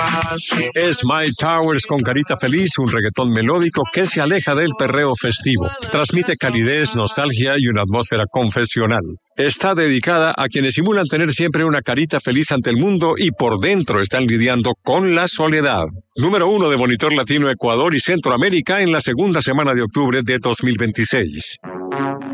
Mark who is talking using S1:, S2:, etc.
S1: Es Mike Towers con Carita Feliz, un reggaetón melódico que se aleja del perreo festivo. Transmite calidez, nostalgia y una atmósfera confesional. Está dedicada a quienes simulan tener siempre una carita feliz ante el mundo y por dentro están lidiando con la soledad. Número 1 de Monitor Latino Ecuador y Centroamérica en la segunda semana de octubre de 2026.